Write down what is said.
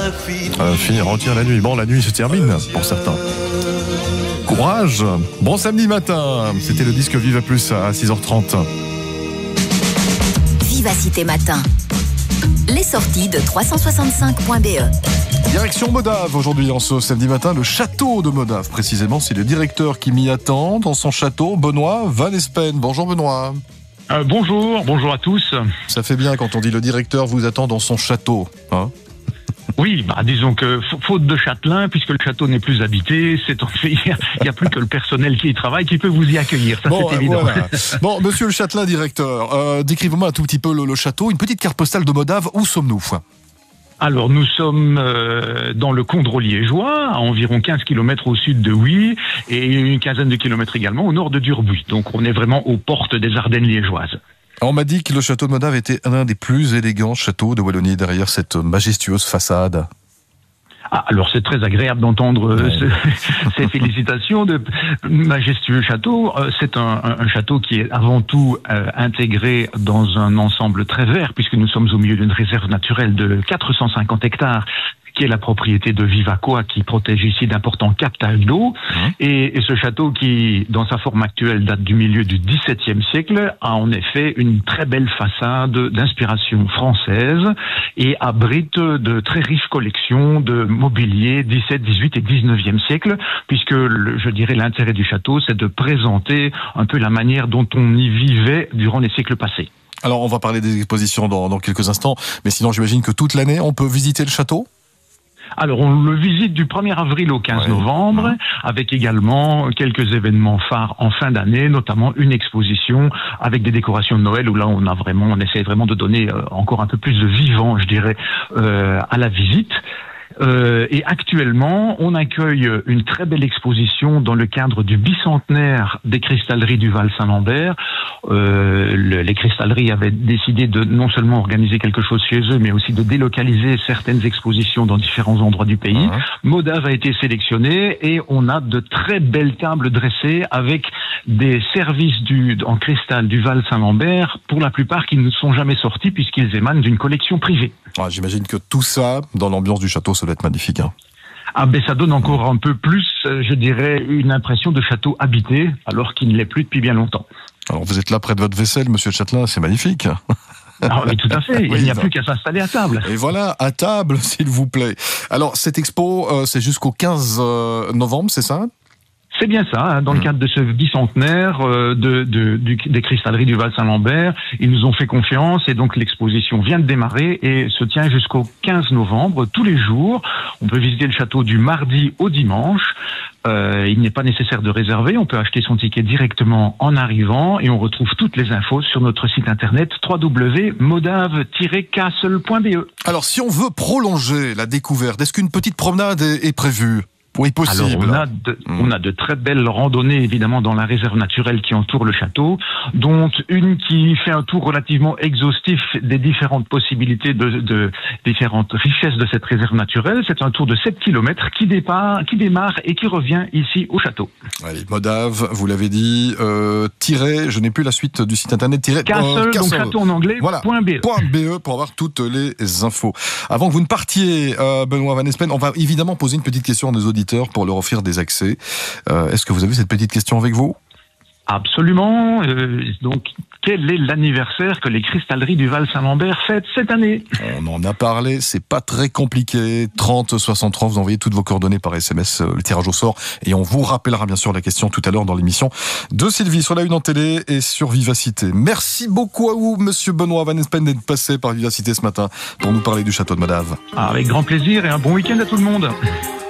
Finir entière la nuit. Bon, la nuit se termine pour certains. Courage. Bon samedi matin. C'était le disque Viva Plus à 6h30. Vivacité Matin. Les sorties de 365.be. Direction Modave aujourd'hui en ce samedi matin, le château de Modave précisément. C'est le directeur qui m'y attend dans son château, Benoît Van Espen. Bonjour Benoît. Bonjour à tous. Ça fait bien quand on dit le directeur vous attend dans son château, hein? Oui, disons que faute de châtelain, puisque le château n'est plus habité, il n'y a plus que le personnel qui y travaille qui peut vous y accueillir, ça c'est évident. Voilà. Bon, monsieur le châtelain directeur, décrivez-moi un tout petit peu le château, une petite carte postale de Modave, où sommes-nous ? Alors nous sommes dans le Condro liégeois, à environ 15 km au sud de Huy, et une quinzaine de kilomètres également au nord de Durbuy. Donc on est vraiment aux portes des Ardennes liégeoises. On m'a dit que le château de Modave était l'un des plus élégants châteaux de Wallonie, derrière cette majestueuse façade. Alors c'est très agréable d'entendre ces félicitations de majestueux château. C'est un château qui est avant tout intégré dans un ensemble très vert, puisque nous sommes au milieu d'une réserve naturelle de 450 hectares, qui est la propriété de Vivacoa, qui protège ici d'importants captages d'eau. Et ce château, qui, dans sa forme actuelle, date du milieu du XVIIe siècle, a en effet une très belle façade d'inspiration française et abrite de très riches collections de mobilier 17, 18 et 19e siècle, puisque, je dirais, l'intérêt du château, c'est de présenter un peu la manière dont on y vivait durant les siècles passés. Alors, on va parler des expositions dans quelques instants, mais sinon, j'imagine que toute l'année, on peut visiter le château ? Alors, on le visite du 1er avril au 15 novembre, avec également quelques événements phares en fin d'année, notamment une exposition avec des décorations de Noël, où là, on essaie vraiment de donner encore un peu plus de vivant, je dirais, à la visite. Et actuellement, on accueille une très belle exposition dans le cadre du bicentenaire des cristalleries du Val-Saint-Lambert. Les cristalleries avaient décidé de non seulement organiser quelque chose chez eux, mais aussi de délocaliser certaines expositions dans différents endroits du pays. Modave a été sélectionné et on a de très belles tables dressées avec des services en cristal du Val-Saint-Lambert, pour la plupart qui ne sont jamais sortis puisqu'ils émanent d'une collection privée. J'imagine que tout ça, dans l'ambiance du château, ça doit être magnifique. Ça donne encore un peu plus, je dirais, une impression de château habité, alors qu'il ne l'est plus depuis bien longtemps. Alors vous êtes là près de votre vaisselle, monsieur le châtelain, c'est magnifique. Oui, tout à fait. Il n'y a plus qu'à s'installer à table. Et voilà, à table, s'il vous plaît. Alors, cette expo, c'est jusqu'au 15 novembre, c'est ça ? C'est bien ça, dans le cadre de ce bicentenaire des cristalleries du Val-Saint-Lambert, ils nous ont fait confiance et donc l'exposition vient de démarrer et se tient jusqu'au 15 novembre, tous les jours. On peut visiter le château du mardi au dimanche. Il n'est pas nécessaire de réserver, on peut acheter son ticket directement en arrivant et on retrouve toutes les infos sur notre site internet www.modave-castle.be. Alors, si on veut prolonger la découverte, est-ce qu'une petite promenade est prévue ? Oui, possible. Alors, on a de très belles randonnées, évidemment, dans la réserve naturelle qui entoure le château, dont une qui fait un tour relativement exhaustif des différentes possibilités de différentes richesses de cette réserve naturelle. C'est un tour de 7 km qui démarre et qui revient ici au château. Allez, Modave, vous l'avez dit, je n'ai plus la suite du site internet, Castle, donc château en anglais, voilà, .be. .be pour avoir toutes les infos. Avant que vous ne partiez, Benoît Van Espen, on va évidemment poser une petite question à nos auditeurs pour leur offrir des accès. Est-ce que vous avez cette petite question avec vous ? Absolument. Donc, quel est l'anniversaire que les cristalleries du Val-Saint-Lambert fêtent cette année ? On en a parlé, c'est pas très compliqué. 30 63, vous envoyez toutes vos coordonnées par SMS, le tirage au sort, et on vous rappellera bien sûr la question tout à l'heure dans l'émission de Sylvie sur la Une en télé et sur Vivacité. Merci beaucoup à vous, monsieur Benoît Van Espen, d'être passé par Vivacité ce matin pour nous parler du château de Modave. Avec grand plaisir et un bon week-end à tout le monde.